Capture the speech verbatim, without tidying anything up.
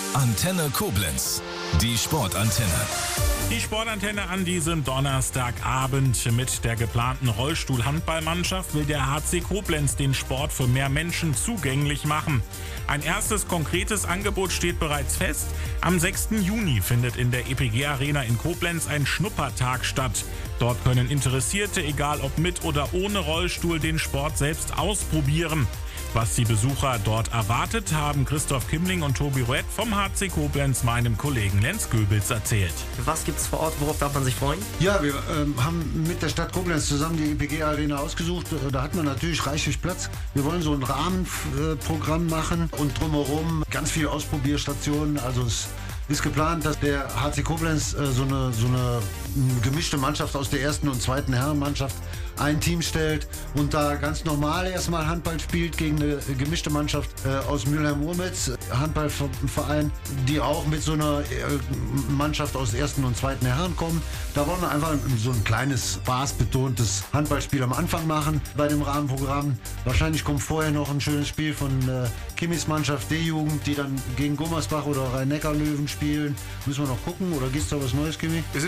Antenne Koblenz, die Sportantenne. Die Sportantenne an diesem Donnerstagabend. Mit der geplanten Rollstuhl-Handballmannschaft will der H C Koblenz den Sport für mehr Menschen zugänglich machen. Ein erstes konkretes Angebot steht bereits fest. Am sechsten Juni findet in der E P G Arena in Koblenz ein Schnuppertag statt. Dort können Interessierte, egal ob mit oder ohne Rollstuhl, den Sport selbst ausprobieren. Was die Besucher dort erwartet, haben Christoph Kimmling und Tobi Ruett vom H C Koblenz meinem Kollegen Lenz Göbels erzählt. Was gibt's vor Ort, worauf darf man sich freuen? Ja, wir ähm, haben mit der Stadt Koblenz zusammen die E P G Arena ausgesucht. Da hat man natürlich reichlich Platz. Wir wollen so ein Rahmenprogramm machen und drumherum ganz viele Ausprobierstationen. Also es ist geplant, dass der H C Koblenz äh, so, eine, so eine gemischte Mannschaft aus der ersten und zweiten Herrenmannschaft ein Team stellt und da ganz normal erstmal Handball spielt gegen eine gemischte Mannschaft äh, aus Mülheim-Urmetz, Handballverein, die auch mit so einer äh, Mannschaft aus ersten und zweiten Herren kommen. Da wollen wir einfach so ein kleines spaßbetontes Handballspiel am Anfang machen bei dem Rahmenprogramm. Wahrscheinlich kommt vorher noch ein schönes Spiel von äh, Kimmis Mannschaft D-Jugend, die dann gegen Gummersbach oder Rhein-Neckar-Löwen spielen. Müssen wir noch gucken, oder gibt es da was Neues, Kimi?